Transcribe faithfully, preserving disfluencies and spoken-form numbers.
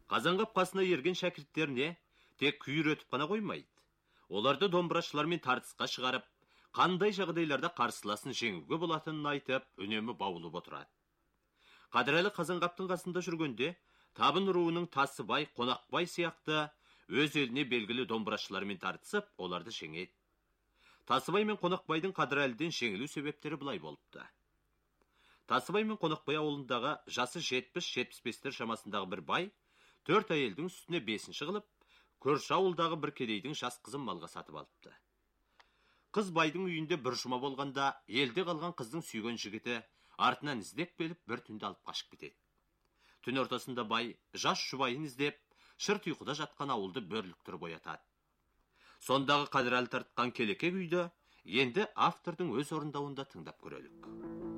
Қазанғап қасына ерген шәкірттеріне тек күйретіп қана қоймайды. Оларды домбырашылармен тартысқа шығарып, қандай жағдайларда қарсыласын жеңуге болатынын айтып, үнемі баулып отырады. Қадірәлі Қазанғаптың қасында жүргенде, Табын руының Тасыбай, Қонақбай сияқты өз еліне белгілі домбырашылармен тартысып, оларды жеңеді. Тасыбай мен Қонақбайдың Қадірәліден жеңілу себептері былай болыпты. Тасыбай мен Қонақбай ауылындағы жасы жетпіс жетпіс бестер шамасындағы бір бай, төрт әйелдің үстіне бесінші қылып, көрші ауылдағы бір кедейдің жас қызын малға сатып алыпты. Қыз байдың үйінде бір жұма болғанда, елде қалған қыздың сүйген жігіті артынан іздеп келіп, бір түнде алып қашып кетеді. Түн ортасында бай жас жұбайын іздеп, шырт ұйқыда жатқан ауылды бөрліктіріп оятады. Сондағы Қадірәлі тартқан келеке күйді енді автордың өз орындауында тыңдап көрелік.